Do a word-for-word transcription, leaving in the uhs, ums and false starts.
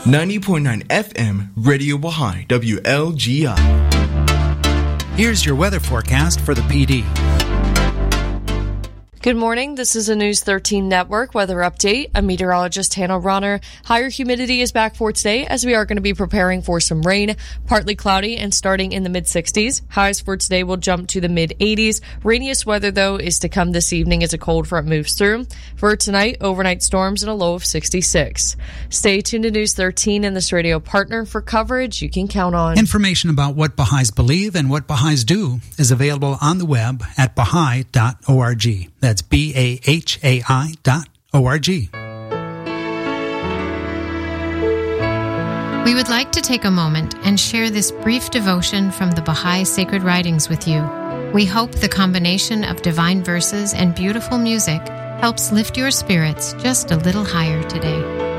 ninety point nine F M, Radio Baha'i, W L G I. Here's your weather forecast for the P D. Good morning. This is a News thirteen Network weather update. I'm meteorologist Hannah Ronner. Higher humidity is back for today as we are going to be preparing for some rain, partly cloudy and starting in the mid sixties. Highs for today will jump to the mid eighties. Rainiest weather, though, is to come this evening as a cold front moves through. For tonight, overnight storms and a low of sixty-six. Stay tuned to News thirteen and this radio partner for coverage you can count on. Information about what Baha'is believe and what Baha'is do is available on the web at baha'i dot org. That's B A H A I dot O R G. We would like to take a moment and share this brief devotion from the Baha'i Sacred Writings with you. We hope the combination of divine verses and beautiful music helps lift your spirits just a little higher today.